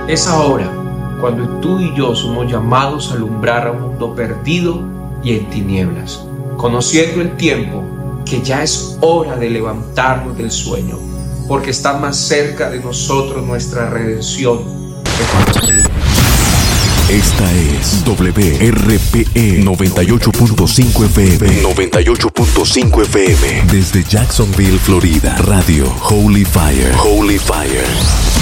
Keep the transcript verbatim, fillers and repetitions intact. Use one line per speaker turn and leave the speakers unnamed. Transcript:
Es ahora cuando tú y yo somos llamados a alumbrar a un mundo perdido y en tinieblas, conociendo el tiempo que ya es hora de levantarnos del sueño, porque está más cerca de nosotros nuestra redención que cuando creímos.
Esta es W R P E noventa y ocho punto cinco F M. noventa y ocho punto cinco F M. Desde Jacksonville, Florida. Radio Holy Fire. Holy Fire.